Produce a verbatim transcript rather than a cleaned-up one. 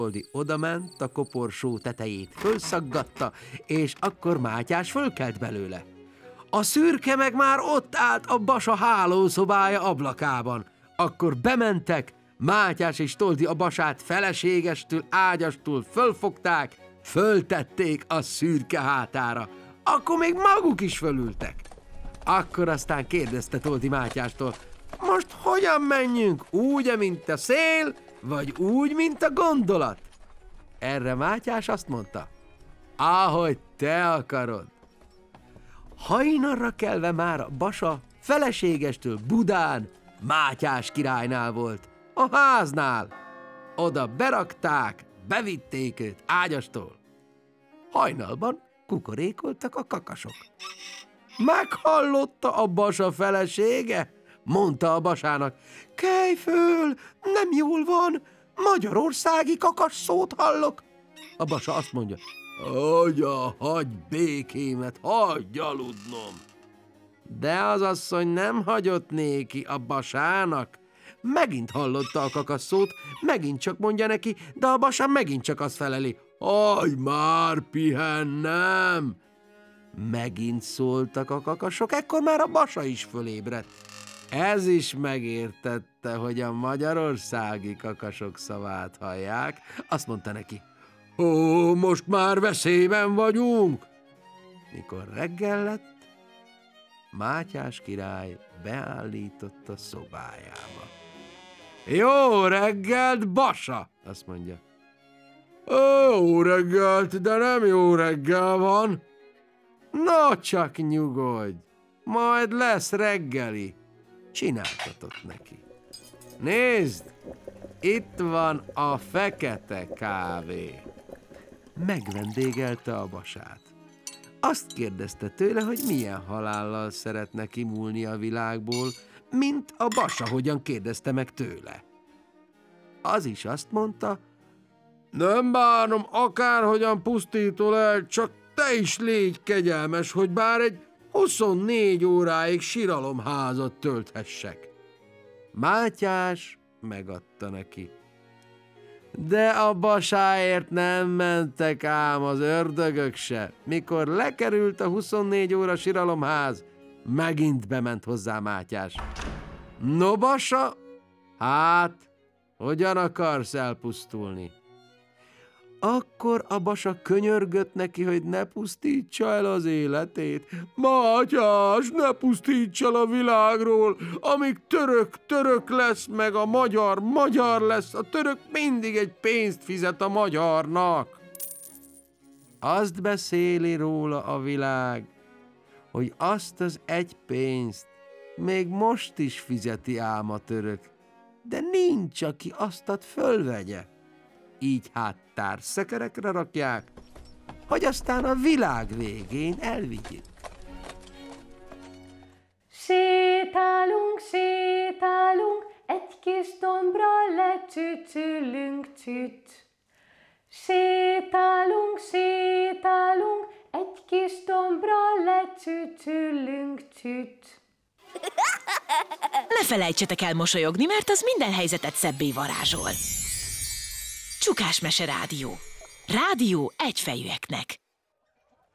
Toldi odament a koporsó tetejét, fölszaggatta, és akkor Mátyás fölkelt belőle. A szürke meg már ott állt a Basa hálószobája ablakában. Akkor bementek, Mátyás és Toldi a Basát feleségestől, ágyastól fölfogták, föltették a szürke hátára. Akkor még maguk is fölültek. Akkor aztán kérdezte Toldi Mátyástól, most hogyan menjünk, úgy, mint a szél, vagy úgy, mint a gondolat? Erre Mátyás azt mondta, ahogy te akarod. Hajnalra kelve már a Basa feleségestől Budán, Mátyás királynál volt, a háznál. Oda berakták, bevitték őt ágyastól. Hajnalban kukorékoltak a kakasok. Meghallotta a Basa felesége? Mondta a Basának, kelj föl, nem jól van, magyarországi kakas szót hallok. A Basa azt mondja, agya, hagyj békémet, hagyj aludnom. De az asszony nem hagyott néki a Basának. Megint hallotta a kakas szót, megint csak mondja neki, de a Basa megint csak azt feleli, hagyj már pihennem. Megint szóltak a kakasok, ekkor már a Basa is fölébredt. Ez is megértette, hogy a magyarországi kakasok szavát hallják. Azt mondta neki, ó, most már veszélyben vagyunk. Mikor reggel lett, Mátyás király beállított a szobájába. Jó reggelt, Basa, azt mondja. Jó reggelt, de nem jó reggel van. No, csak nyugodj, majd lesz reggeli. Csináltatott neki. Nézd, itt van a fekete kávé. Megvendégelte a Basát. Azt kérdezte tőle, hogy milyen halállal szeretne kimúlni a világból, mint a Basa hogyan kérdezte meg tőle. Az is azt mondta, nem bánom, akárhogyan pusztítol el, csak te is légy kegyelmes, hogy bár egy huszonnégy óráig siralomházat tölthessek. Mátyás megadta neki. De a Basáért nem mentek ám az ördögök se. Mikor lekerült a huszonnégy óra siralomház, megint bement hozzá Mátyás. No, Basa, hát, hogyan akarsz elpusztulni? Akkor a Basa könyörgött neki, hogy ne pusztítsa el az életét. Mátyás, ne pusztíts el a világról, amíg török török lesz, meg a magyar magyar lesz, a török mindig egy pénzt fizet a magyarnak. Azt beszéli róla a világ, hogy azt az egy pénzt még most is fizeti ám a török, de nincs, aki aztat fölvegye. Így hát társszekerekre rakják, hogy aztán a világ végén elvigyük. Sétálunk, sétálunk, egy kis dombra lecsücsülünk csücs. Sétálunk, sétálunk, egy kis dombra lecsücsülünk csücs. Ne felejtsetek el mosolyogni, mert az minden helyzetet szebbé varázsol. Csukás Mese Rádió. Rádió egyfejűeknek.